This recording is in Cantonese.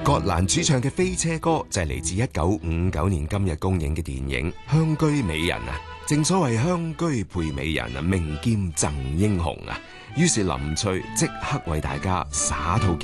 葛蘭主唱嘅飛車歌就係嚟自1959年今日公映嘅電影《香居美人》啊！正所謂香居配美人啊，命兼贈英雄啊！於是林翠即刻為大家灑套件